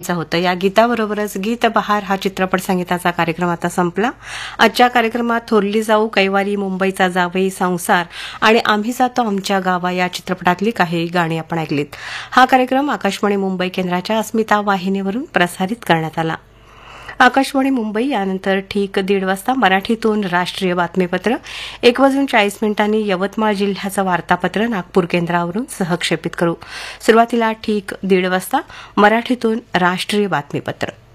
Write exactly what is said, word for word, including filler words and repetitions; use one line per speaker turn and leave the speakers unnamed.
म्हणायचं होतं. या गीताबरोबरच गीत बहार हा चित्रपट संगीताचा कार्यक्रम आता संपला. आजच्या कार्यक्रमात थोरली जाऊ, कैवारी, मुंबईचा जावई, संसार आणि आम्ही जातो आमच्या गावा या चित्रपटातली काही गाणी आपण ऐकलीत. हा कार्यक्रम आकाशवाणी मुंबई केंद्राच्या अस्मिता वाहिनीवरून प्रसारित करण्यात आला. आकाशवाणी मुंबई यानंतर ठीक दीड वाजता मराठीतून राष्ट्रीय बातमीपत्र, एक वाजून चाळीस मिनिटांनी यवतमाळ जिल्ह्याचं वार्तापत्र नागपूर केंद्रावरून सहक्षेपित करू. सुरुवातीला ठीक दीड वाजता मराठीतून राष्ट्रीय बातमीपत्र.